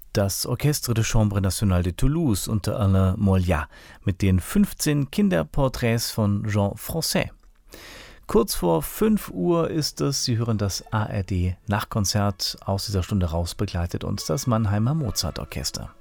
Das Orchestre de Chambre Nationale de Toulouse unter Alain Moliat mit den 15 Kinderporträts von Jean Francais. Kurz vor 5 Uhr ist es, Sie hören das ARD Nachtkonzert. Aus dieser Stunde raus begleitet uns das Mannheimer Mozartorchester.